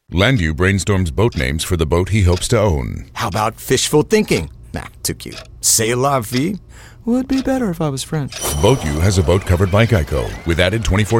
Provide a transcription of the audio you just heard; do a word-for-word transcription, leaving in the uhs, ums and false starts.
Landu brainstorms boat names for the boat he hopes to own. How about fishful thinking? Nah, too cute. C'est la vie? Would be better if I was French. Boat U has a boat covered by Geico with added twenty-four